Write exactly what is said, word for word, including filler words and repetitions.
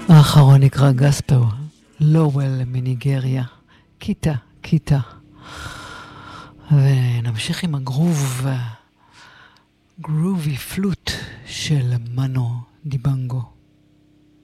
האחרון נקרא גספר לואוול מניגריה, כיתה, כיתה. ונמשיך עם הגרוב, גרובי פלוט של מנו דיבנגו.